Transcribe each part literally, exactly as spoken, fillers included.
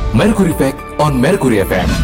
Mercury Fact on Mercury F M.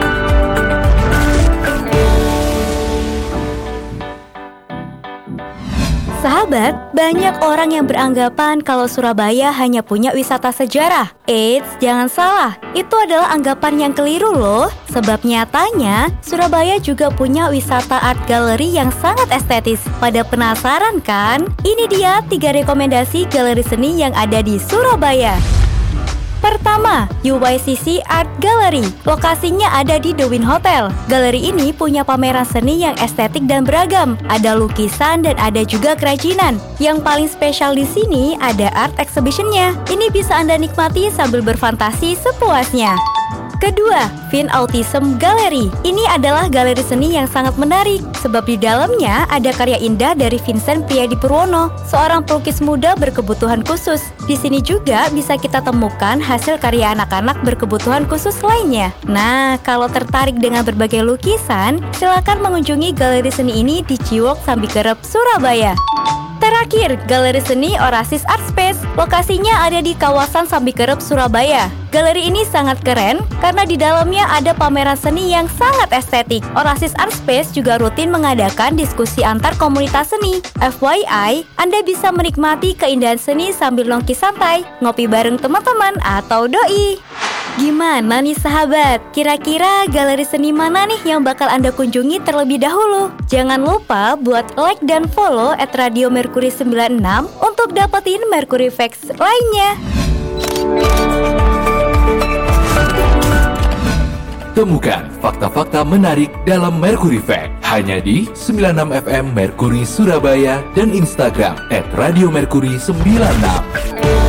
Sahabat, banyak orang yang beranggapan kalau Surabaya hanya punya wisata sejarah. Eits, jangan salah, itu adalah anggapan yang keliru loh. Sebab nyatanya, Surabaya juga punya wisata art gallery yang sangat estetis. Pada penasaran kan? Ini dia tiga rekomendasi galeri seni yang ada di Surabaya. Pertama, U Y C C Art Gallery. Lokasinya ada di The Win Hotel. Galeri ini punya pameran seni yang estetik dan beragam. Ada lukisan dan ada juga kerajinan. Yang paling spesial di sini ada art exhibition-nya. Ini bisa Anda nikmati sambil berfantasi sepuasnya. Kedua, Vin Autism Gallery. Ini adalah galeri seni yang sangat menarik sebab di dalamnya ada karya indah dari Vincent Priadipurwono, seorang pelukis muda berkebutuhan khusus. Di sini juga bisa kita temukan hasil karya anak-anak berkebutuhan khusus lainnya. Nah, kalau tertarik dengan berbagai lukisan, silakan mengunjungi galeri seni ini di Ciwok Sambikerep, Surabaya. Terakhir, galeri seni Oasis Art Space. Lokasinya ada di kawasan Sambikerep, Surabaya. Galeri ini sangat keren karena di dalamnya ada pameran seni yang sangat estetik. Oasis Art Space juga rutin mengadakan diskusi antar komunitas seni. F Y I, Anda bisa menikmati keindahan seni sambil nongki santai, ngopi bareng teman-teman atau doi. Gimana nih sahabat? Kira-kira galeri seni mana nih yang bakal Anda kunjungi terlebih dahulu? Jangan lupa buat like dan follow at Radio Mercury sembilan enam untuk dapetin Mercury Facts lainnya. Temukan fakta-fakta menarik dalam Mercury Fact hanya di sembilan puluh enam F M Mercury Surabaya dan Instagram at Radio Mercury sembilan enam.